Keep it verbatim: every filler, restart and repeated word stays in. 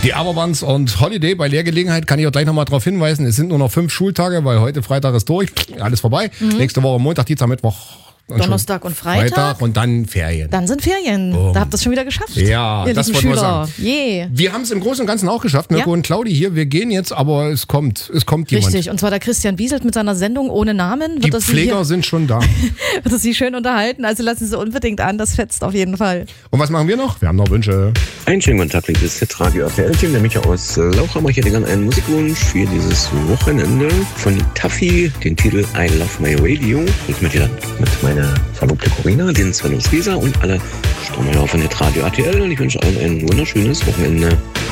Die Aberbans und Holiday. Bei Lehrgelegenheit kann ich auch gleich nochmal darauf hinweisen, es sind nur noch fünf Schultage, weil heute Freitag ist durch, alles vorbei. Mhm. Nächste Woche Montag, Dienstag, Mittwoch. Und Donnerstag und Freitag. Freitag und dann Ferien. Dann sind Ferien. Boom. Da habt ihr es schon wieder geschafft. Ja, ihr das lieben wollte man Schüler. sagen. Yeah. Wir haben es im Großen und Ganzen auch geschafft, Mirko Ja. und Claudi hier. Wir gehen jetzt, aber es kommt, es kommt jemand. Richtig, und zwar der Christian Wieselt mit seiner Sendung ohne Namen. Die Wird er Sie Pfleger hier, sind schon da. wird er Sie schön unterhalten, also lassen Sie unbedingt an, das fetzt auf jeden Fall. Und was machen wir noch? Wir haben noch Wünsche. Einen schönen guten Tag, liebes Radio R T L-Team, der Micha aus Lauchhammer. Ich hätte gerne einen Musikwunsch für dieses Wochenende von Taffy, den Titel I Love My Radio. Ich möchte dann mit meiner Verlobte Corinna, den Sven Lisa und alle Stammhörer von der Radio R T L und ich wünsche allen ein wunderschönes Wochenende.